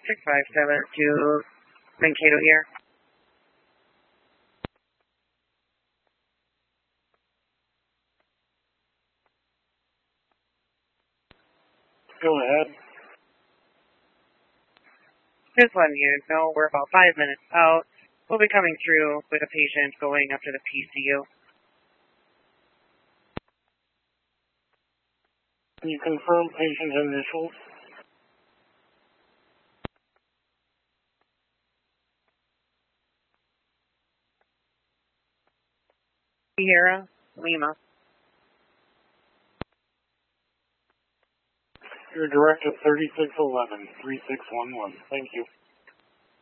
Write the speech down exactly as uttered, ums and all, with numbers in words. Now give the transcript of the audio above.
six five seven to Mankato here. Go ahead. Just letting you know we're about five minutes out. We'll be coming through with a patient going up to the P C U. Can you confirm patient initials? Sierra Lima. You're direct at thirty-six eleven, three six one one. Thank you.